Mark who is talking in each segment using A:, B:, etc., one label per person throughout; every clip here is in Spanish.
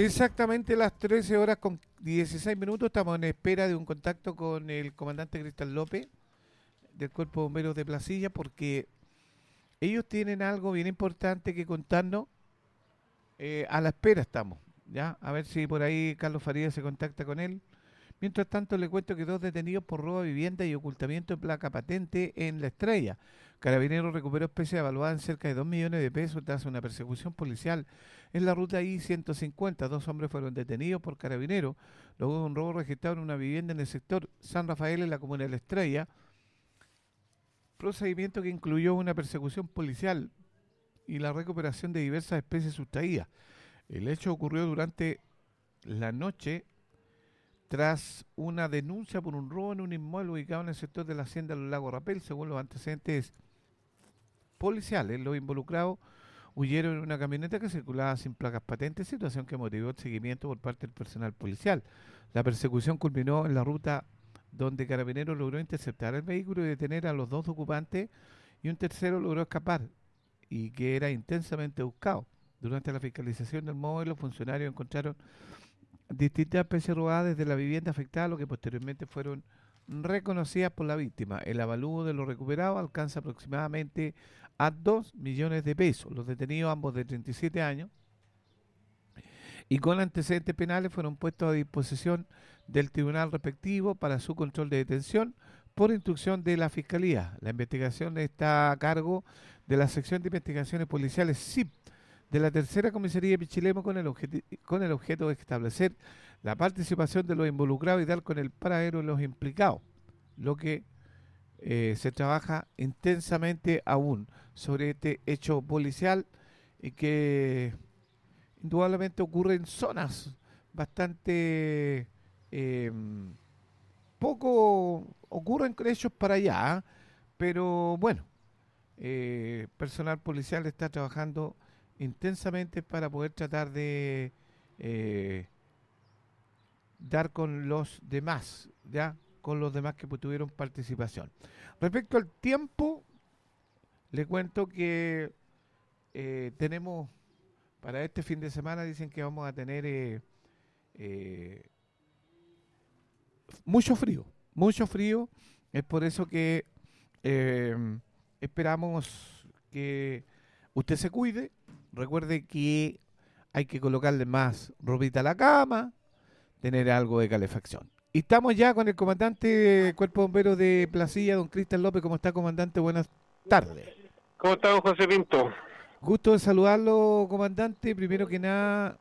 A: Exactamente las 13 horas con 16 minutos. Estamos en espera de un contacto con el comandante Cristian López del Cuerpo de Bomberos de Placilla porque ellos tienen algo bien importante que contarnos. A la espera estamos, ¿ya? A ver si por ahí Carlos Farías se contacta con él. Mientras tanto, le cuento que dos detenidos por robo de vivienda y ocultamiento de placa patente en La Estrella. Carabineros recuperó especies evaluadas en cerca de 2 millones de pesos tras una persecución policial en la ruta I-150. Dos hombres fueron detenidos por Carabineros luego de un robo registrado en una vivienda en el sector San Rafael en la comuna de La Estrella. Procedimiento que incluyó una persecución policial y la recuperación de diversas especies sustraídas. El hecho ocurrió durante la noche tras una denuncia por un robo en un inmueble ubicado en el sector de la hacienda Los Lagos Rapel. Según los antecedentes policiales, los involucrados huyeron en una camioneta que circulaba sin placas patentes, situación que motivó el seguimiento por parte del personal policial. La persecución culminó en la ruta donde Carabineros logró interceptar el vehículo y detener a los dos ocupantes y un tercero logró escapar y que era intensamente buscado. Durante la fiscalización del móvil, los funcionarios encontraron distintas especies robadas desde la vivienda afectada, lo que posteriormente fueron reconocidas por la víctima. El avalúo de lo recuperado alcanza aproximadamente a 2 millones de pesos. Los detenidos, ambos de 37 años y con antecedentes penales, fueron puestos a disposición del tribunal respectivo para su control de detención por instrucción de la Fiscalía. La investigación está a cargo de la Sección de Investigaciones Policiales SIP de la Tercera Comisaría de Pichilemu con el objeto de establecer la participación de los involucrados y dar con el paradero de los implicados, lo que se trabaja intensamente aún sobre este hecho policial y que indudablemente ocurre en zonas bastante eh, poco ocurren hechos para allá, ¿eh? Pero bueno, personal policial está trabajando intensamente para poder tratar de eh, dar con los demás, ya con los demás que tuvieron participación. Respecto al tiempo, le cuento que tenemos para este fin de semana, dicen que vamos a tener eh, mucho frío, mucho frío. Es por eso que eh, esperamos que usted se cuide. Recuerde que hay que colocarle más ropita a la cama, tener algo de calefacción. Y estamos ya con el comandante del Cuerpo de Bomberos de Placilla, don Cristian López. ¿Cómo está, comandante? Buenas tardes.
B: ¿Cómo está, don José Pinto?
A: Gusto de saludarlo, comandante. Primero que nada,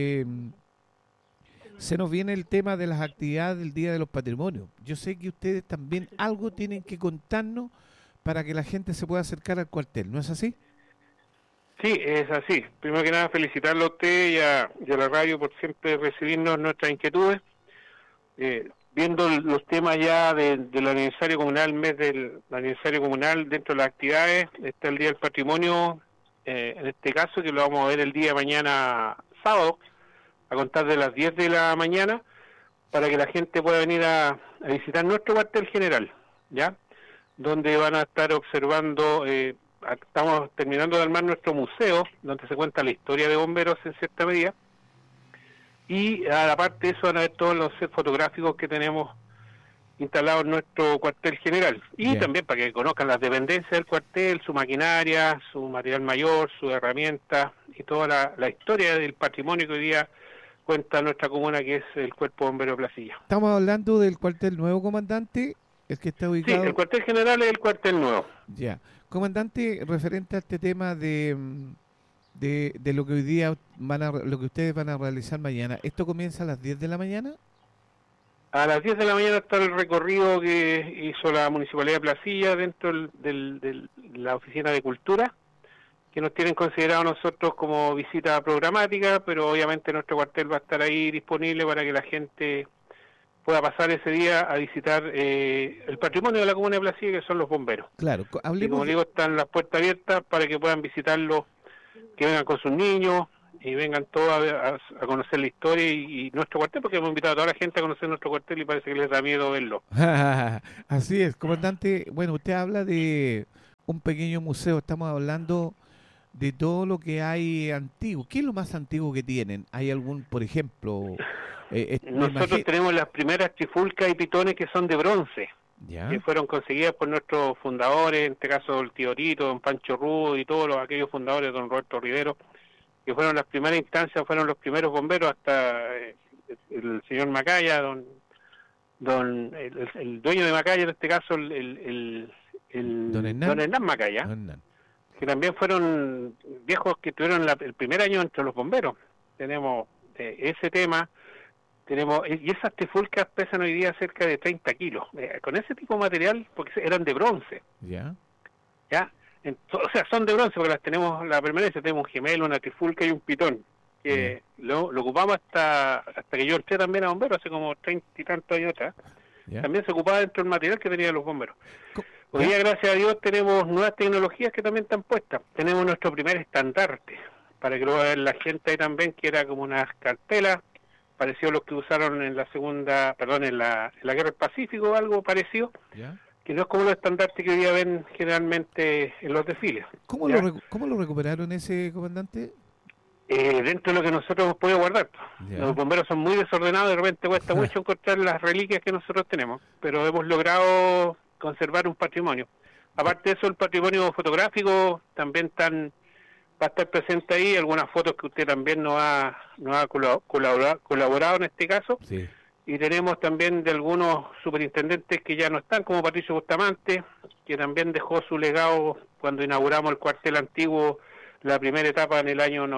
A: se nos viene el tema de las actividades del Día de los Patrimonios. Yo sé que ustedes también algo tienen que contarnos para que la gente se pueda acercar al cuartel, ¿no es así?
B: Sí, es así. Primero que nada, felicitarlo a usted y a la radio por siempre recibirnos nuestras inquietudes. Viendo los temas ya del aniversario comunal, mes del aniversario comunal, dentro de las actividades, está el Día del Patrimonio, en este caso, que lo vamos a ver el día de mañana, sábado, a contar de las 10 de la mañana, para que la gente pueda venir a visitar nuestro cuartel general, ¿ya? Donde van a estar observando, estamos terminando de armar nuestro museo, donde se cuenta la historia de bomberos en cierta medida, y a la parte de eso van a ver todos los sets fotográficos que tenemos instalados en nuestro cuartel general, y
A: Ya.
B: también para que conozcan las dependencias del cuartel, su maquinaria, su material mayor, sus herramientas, y toda la historia del patrimonio que hoy día cuenta nuestra comuna, que es el Cuerpo Bombero de Placilla.
A: Estamos hablando del cuartel nuevo, comandante, el que está
B: Sí, el
A: ubicado.
B: cuartel general es el cuartel nuevo.
A: Ya. Comandante, referente a este tema de lo que hoy día lo que ustedes van a realizar mañana, ¿esto comienza a las 10 de la mañana?
B: A las 10 de la mañana está el recorrido que hizo la Municipalidad de Placilla dentro de la Oficina de Cultura, que nos tienen considerado nosotros como visita programática, pero obviamente nuestro cuartel va a estar ahí disponible para que la gente pueda pasar ese día a visitar el patrimonio de la comuna de Placilla, que son los bomberos.
A: Claro,
B: Y como
A: hablemos
B: digo, están las puertas abiertas para que puedan visitarlo, que vengan con sus niños y vengan todos a conocer la historia y nuestro cuartel, porque hemos invitado a toda la gente a conocer nuestro cuartel y parece que les da miedo verlo.
A: Así es, comandante. Bueno, usted habla de un pequeño museo. Estamos hablando de todo lo que hay antiguo. ¿Qué es lo más antiguo que tienen? ¿Hay algún, por ejemplo?
B: Nosotros tenemos las primeras trifulcas y pitones que son de bronce,
A: ¿Ya?
B: que fueron conseguidas por nuestros fundadores, en este caso el tío Tito, don Pancho Rudo y todos aquellos fundadores, don Roberto Rivero, que fueron las primeras instancias, fueron los primeros bomberos hasta el señor Macaya, el dueño de Macaya, en este caso
A: Don
B: Hernán Macaya,
A: Hernán.
B: que también fueron viejos que tuvieron el primer año entre los bomberos. Tenemos ese tema, y esas trifulcas pesan hoy día cerca de 30 kilos, con ese tipo de material, porque eran de bronce.
A: ¿Ya?
B: O sea, son de bronce porque las tenemos, la permanencia, tenemos un gemelo, una trifulca y un pitón, que lo ocupamos hasta que yo entré también a bomberos, hace como 30 y tantos años atrás. También se ocupaba dentro del material que tenían los bomberos. Hoy día, gracias a Dios, tenemos nuevas tecnologías que también están puestas. Tenemos nuestro primer estandarte, para que lo vea la gente ahí también, que era como unas cartelas, parecido a los que usaron en la Guerra del Pacífico, algo parecido.
A: ¿Ya?
B: Que no es como los estandartes que hoy día ven generalmente en los desfiles.
A: ¿Cómo lo recuperaron ese, comandante?
B: Dentro de lo que nosotros hemos podido guardar.
A: Ya.
B: Los bomberos son muy desordenados, de repente cuesta mucho encontrar las reliquias que nosotros tenemos, pero hemos logrado conservar un patrimonio. Aparte de eso, el patrimonio fotográfico también va a estar presente ahí, algunas fotos que usted también nos ha colaborado en este caso.
A: Sí.
B: Y tenemos también de algunos superintendentes que ya no están, como Patricio Bustamante, que también dejó su legado cuando inauguramos el cuartel antiguo, la primera etapa en el año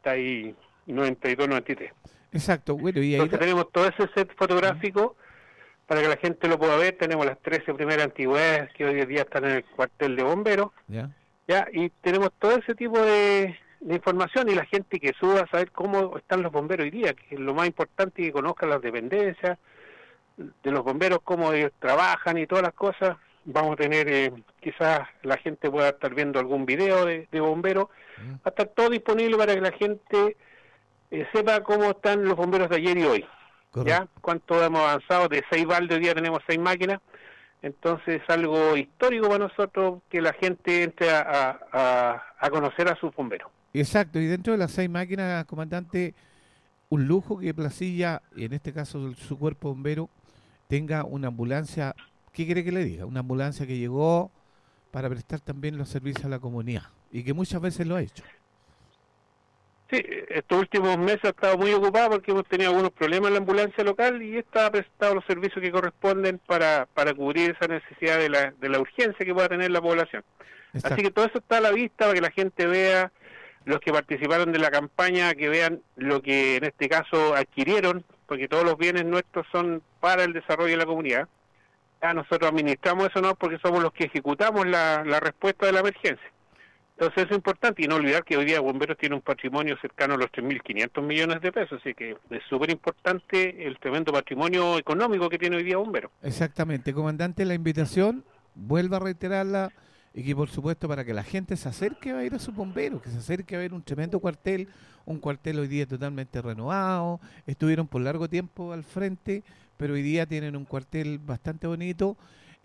B: 92-93.
A: Exacto, bueno, y ahí
B: entonces tenemos todo ese set fotográfico para que la gente lo pueda ver. Tenemos las 13 primeras antigüedades que hoy día están en el cuartel de bomberos. Ya, y tenemos todo ese tipo de información, y la gente que suba a saber cómo están los bomberos hoy día, que es lo más importante, que conozcan las dependencias de los bomberos, cómo ellos trabajan y todas las cosas. Vamos a tener, quizás la gente pueda estar viendo algún video de bomberos, va a estar todo disponible para que la gente sepa cómo están los bomberos de ayer y hoy. Correcto. ¿Ya? Cuánto hemos avanzado, de 6 baldes hoy día tenemos 6 máquinas. Entonces es algo histórico para nosotros que la gente entre a conocer a sus bomberos.
A: Exacto, y dentro de las 6 máquinas, comandante, un lujo que Placilla, y en este caso su cuerpo bombero, tenga una ambulancia. ¿Qué quiere que le diga? Una ambulancia que llegó para prestar también los servicios a la comunidad, y que muchas veces lo ha hecho.
B: Sí, estos últimos meses ha estado muy ocupada porque hemos tenido algunos problemas en la ambulancia local, y esta ha prestado los servicios que corresponden para cubrir esa necesidad de la urgencia que pueda tener la población. Exacto. Así que todo eso está a la vista para que la gente vea, los que participaron de la campaña, que vean lo que en este caso adquirieron, porque todos los bienes nuestros son para el desarrollo de la comunidad. Ya nosotros administramos eso, no, porque somos los que ejecutamos la respuesta de la emergencia. Entonces eso es importante, y no olvidar que hoy día Bomberos tiene un patrimonio cercano a los 3.500 millones de pesos, así que es súper importante el tremendo patrimonio económico que tiene hoy día Bomberos.
A: Exactamente, comandante, la invitación, vuelva a reiterarla, y que por supuesto para que la gente se acerque a ir a sus bomberos, que se acerque a ver un tremendo cuartel, un cuartel hoy día totalmente renovado, estuvieron por largo tiempo al frente, pero hoy día tienen un cuartel bastante bonito,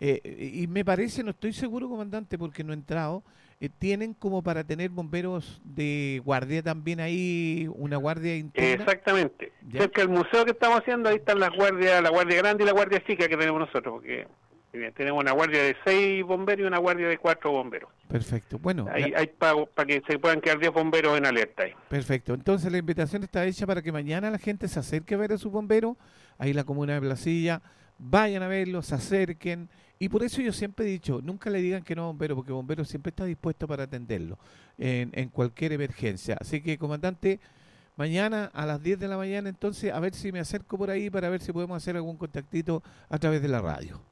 A: y me parece, no estoy seguro, comandante, porque no he entrado, tienen como para tener bomberos de guardia también ahí, una guardia interna.
B: Exactamente. ¿Ya? Cerca del museo que estamos haciendo, ahí están las guardias, la guardia grande y la guardia chica que tenemos nosotros, porque tenemos una guardia de 6 bomberos y una guardia de 4 bomberos.
A: Perfecto. Bueno,
B: hay para que se puedan quedar 10 bomberos en alerta ahí.
A: Perfecto. Entonces la invitación está hecha para que mañana la gente se acerque a ver a sus bomberos, ahí en la comuna de Placilla, vayan a verlos, se acerquen. Y por eso yo siempre he dicho, nunca le digan que no a bombero, porque bombero siempre está dispuesto para atenderlo en cualquier emergencia. Así que, comandante, mañana a las 10 de la mañana, entonces, a ver si me acerco por ahí para ver si podemos hacer algún contactito a través de la radio.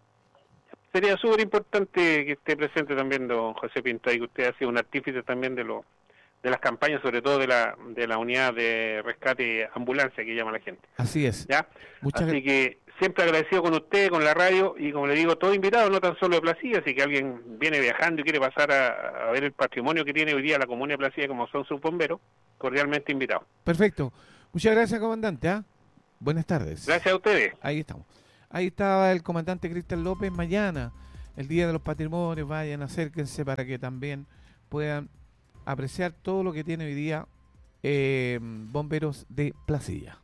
B: Sería súper importante que esté presente también don José Pinto, y que usted ha sido un artífice también de las campañas, sobre todo de la unidad de rescate ambulancia que llama la gente.
A: Así es.
B: ¿Ya? Así que siempre agradecido con usted, con la radio, y como le digo, todo invitado, no tan solo de Placilla, así que alguien viene viajando y quiere pasar a ver el patrimonio que tiene hoy día la comuna de Placilla, como son sus bomberos, cordialmente invitado.
A: Perfecto. Muchas gracias, comandante. Buenas tardes.
B: Gracias a ustedes.
A: Ahí estamos. Ahí estaba el comandante Cristian López. Mañana, el Día de los Patrimonios, vayan, acérquense para que también puedan apreciar todo lo que tiene hoy día Bomberos de Placilla.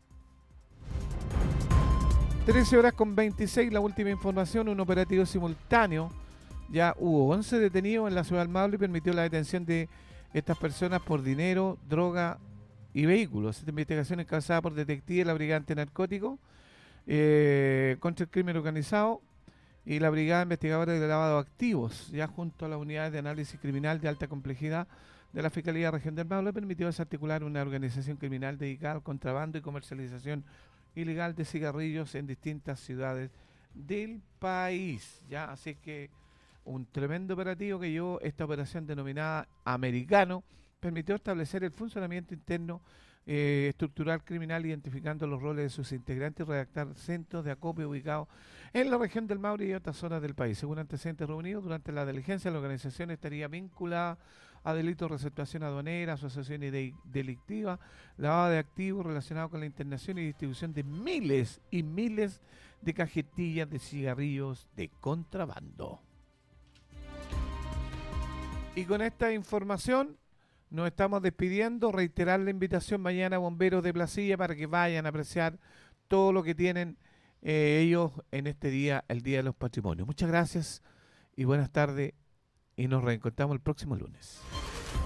A: 13:26, la última información, un operativo simultáneo. Ya hubo 11 detenidos en la ciudad del Maule y permitió la detención de estas personas por dinero, droga y vehículos. Esta investigación encabezada por detectives de la Brigada Antinarcótico contra el crimen organizado y la Brigada Investigadora de Lavado de Activos, ya junto a las unidades de análisis criminal de alta complejidad de la Fiscalía Región del Maule, permitió desarticular una organización criminal dedicada al contrabando y comercialización ilegal de cigarrillos en distintas ciudades del país. Ya, así que un tremendo operativo que llevó esta operación denominada Americano, permitió establecer el funcionamiento interno estructural criminal, identificando los roles de sus integrantes y redactar centros de acopio ubicados en la región del Maule y otras zonas del país. Según antecedentes reunidos durante la diligencia, la organización estaría vinculada a delitos de receptación aduanera, asociaciones delictivas, lavado de activos relacionados con la internación y distribución de miles y miles de cajetillas de cigarrillos de contrabando. Y con esta información nos estamos despidiendo. Reiterar la invitación mañana a Bomberos de Placilla para que vayan a apreciar todo lo que tienen ellos en este día, el Día de los Patrimonios. Muchas gracias y buenas tardes, y nos reencontramos el próximo lunes.